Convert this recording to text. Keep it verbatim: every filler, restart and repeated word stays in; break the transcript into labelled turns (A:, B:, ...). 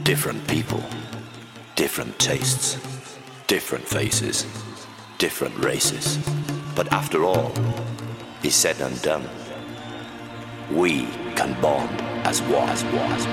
A: Different people, different tastes, different faces, different races. But after all is said and done, we can bond as one, as one.